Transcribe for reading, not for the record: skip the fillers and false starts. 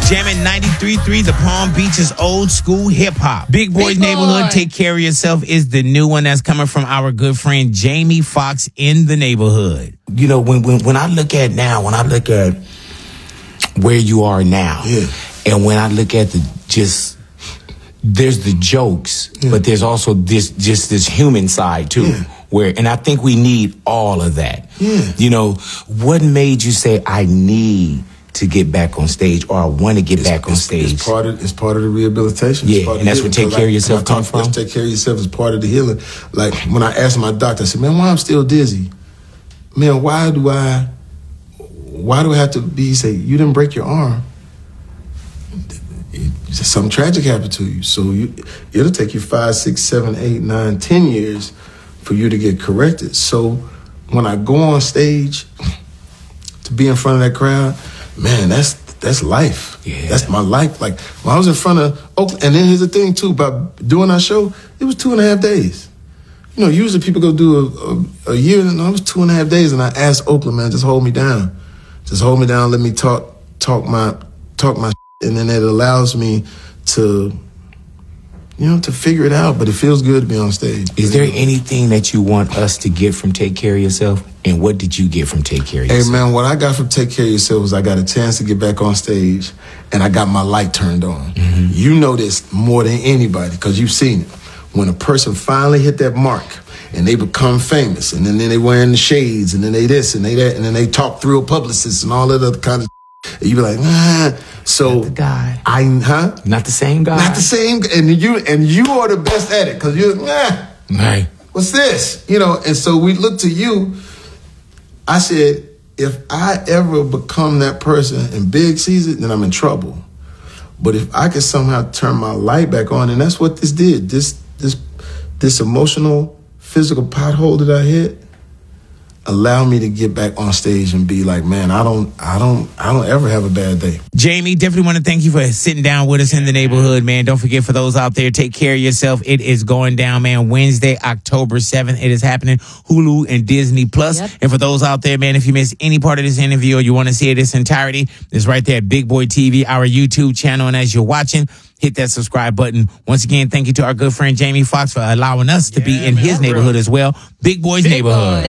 Jamming 93.3, the Palm Beach's old school hip hop. Big Boy's Neighborhood, Take Care of Yourself is the new one that's coming from our good friend Jamie Foxx in the neighborhood. You know, when I look at where you are now, and when I look at there's the jokes, but there's also this human side too. And I think we need all of that. You know, what made you say I need to get back on stage, or I want to get back on stage? It's part of the rehabilitation. And that's what Take Care of Yourself comes from. Take Care of Yourself is part of the healing. Like when I asked my doctor, I said, "Man, why I'm still dizzy? Man, why do I have to be?" He said, "You didn't break your arm. Something tragic happened to you. So it'll take you 5, 6, 7, 8, 9, 10 years for you to get corrected." So when I go on stage to be in front of that crowd, man, that's life. That's my life. Like when I was in front of Oakland, and then here's the thing too, about doing our show, it was 2.5 days. You know, usually people go do a year, and it was 2.5 days, and I asked Oakland, man, just hold me down. Just hold me down, let me talk my and then it allows me to figure it out, but it feels good to be on stage. Is there anything that you want us to get from Take Care of Yourself? And what did you get from Take Care of Yourself? Hey, man, what I got from Take Care of Yourself was I got a chance to get back on stage, and I got my light turned on. You know this more than anybody because you've seen it. When a person finally hit that mark and they become famous, and then they wearing the shades, and then they this and they that, and then they talk through a publicist and all that other kind of you be like, so not the guy. Not the same guy. Not the same, and you are the best at it because you're what's this? You know, and so we look to you. I said, if I ever become that person and Big sees it, then I'm in trouble. But if I could somehow turn my light back on, and that's what this did. This emotional, physical pothole that I hit allow me to get back on stage and be like, man, I don't ever have a bad day. Jamie, definitely want to thank you for sitting down with us in the neighborhood, man. Don't forget, for those out there, Take Care of Yourself. It is going down, man, Wednesday, October 7th. It is happening, Hulu and Disney Plus. And for those out there, man, if you missed any part of this interview or you want to see it in its entirety, it's right there at Big Boy TV, our YouTube channel. And as you're watching, hit that subscribe button. Once again, thank you to our good friend Jamie Foxx for allowing us to be in his neighborhood as well. Big Boy's Neighborhood.